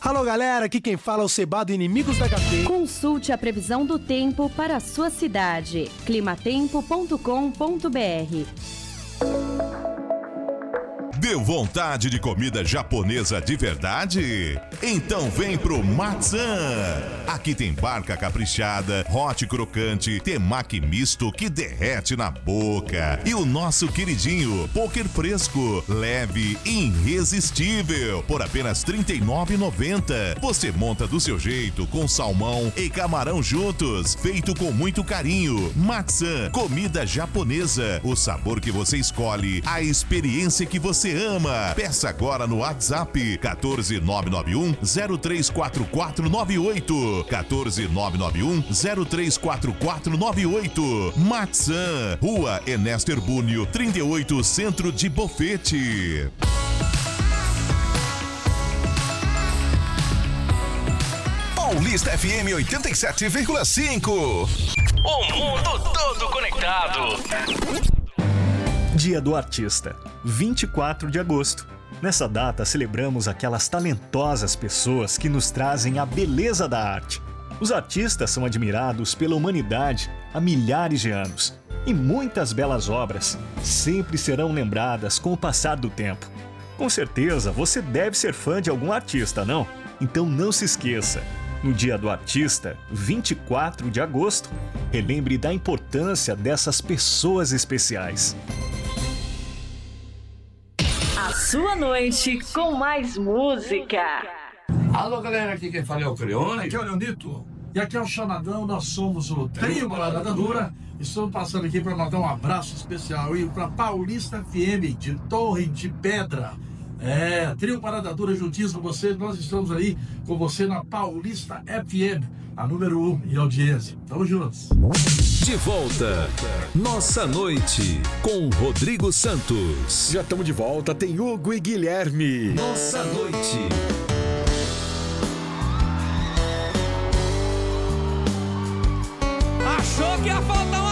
Alô galera, aqui quem fala é o Cebado Inimigos da HP. Consulte a previsão do tempo para a sua cidade. climatempo.com.br. Deu vontade de comida japonesa de verdade? Então vem pro Matzan! Aqui tem barca caprichada, hot crocante, temaki misto que derrete na boca. E o nosso queridinho, poker fresco, leve e irresistível, por apenas R$ 39,90. Você monta do seu jeito, com salmão e camarão juntos, feito com muito carinho. Matzan, comida japonesa, o sabor que você escolhe, a experiência que você ama. Peça agora no WhatsApp 14991-034498. 14991-034498. Matzan, Rua Ernesto Herbúnio, 38, Centro de Bofete. Paulista FM 87,5. O mundo todo conectado. Dia do Artista, 24 de agosto. Nessa data, celebramos aquelas talentosas pessoas que nos trazem a beleza da arte. Os artistas são admirados pela humanidade há milhares de anos. E muitas belas obras sempre serão lembradas com o passar do tempo. Com certeza, você deve ser fã de algum artista, não? Então não se esqueça. No Dia do Artista, 24 de agosto, relembre da importância dessas pessoas especiais. A sua noite com mais música. Alô, galera, aqui quem fala é o Creone. Aqui é o Leonito. E aqui é o Xanadão, nós somos o Trio Balada Dura. Estou passando aqui para mandar um abraço especial para Paulista FM, de Torre de Pedra. Trio Parada Dura juntinhos com você. Nós estamos aí com você na Paulista FM, a número 1 em audiência. Tamo juntos. De volta, Nossa Noite, com Rodrigo Santos. Já estamos de volta, tem Hugo e Guilherme. Nossa Noite. Achou que ia faltar